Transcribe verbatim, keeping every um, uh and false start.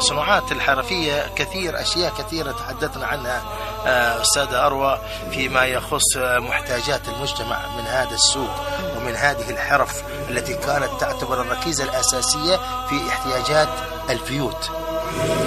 الصناعات الحرفية كثير أشياء كثيرة تحدثنا عنها أستاذة أروى فيما يخص محتاجات المجتمع من هذا السوق ومن هذه الحرف التي كانت تعتبر الركيزة الأساسية في احتياجات البيوت.